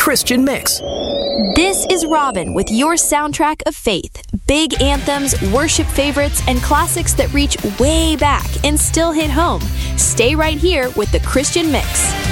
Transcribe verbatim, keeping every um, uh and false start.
Christian Mix. This is Robin with your soundtrack of faith. Big anthems, worship favorites, and classics that reach way back and still hit home. Stay right here with the Christian Mix.